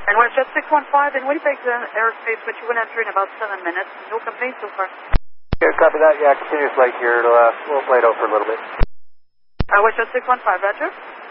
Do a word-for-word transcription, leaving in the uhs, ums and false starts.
And WestJet six one five in Winnipeg airspace, which you would enter in about seven minutes. No complaints so far. Here, copy that. Yeah, continuous flight here. It'll, uh, we'll flight out for a little bit. Uh, WestJet six one five, Roger.